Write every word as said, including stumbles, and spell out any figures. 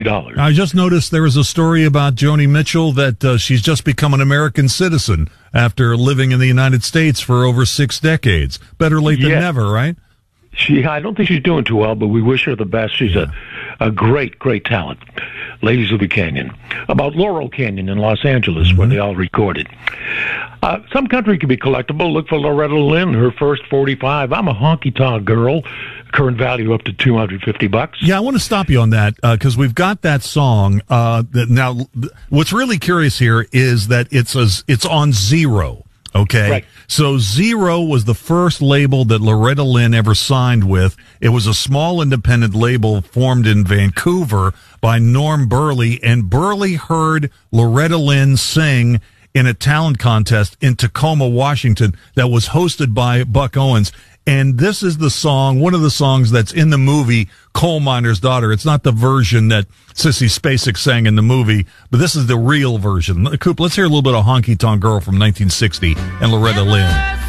dollars. I just noticed there was a story about Joni Mitchell that uh, she's just become an American citizen after living in the United States for over six decades. Better late Yeah. than never, right? She, I don't think she's doing too well, but we wish her the best. She's Yeah. a, a great, great talent. Ladies of the Canyon. About Laurel Canyon in Los Angeles, Mm-hmm. where they all recorded. Uh, some country can be collectible. Look for Loretta Lynn, her first forty-five. I'm a honky-tonk girl. Current value up to two hundred fifty bucks. Yeah, I want to stop you on that because we've got that song. Uh, that now, th- what's really curious here is that it's a, it's on Zero. Okay, Right. So Zero was the first label that Loretta Lynn ever signed with. It was a small independent label formed in Vancouver by Norm Burley, and Burley heard Loretta Lynn sing in a talent contest in Tacoma, Washington, that was hosted by Buck Owens. And this is the song, one of the songs that's in the movie Coal Miner's Daughter. It's not the version that Sissy Spacek sang in the movie, but this is the real version. Coop, let's hear a little bit of Honky Tonk Girl from nineteen sixty and Loretta Lynn.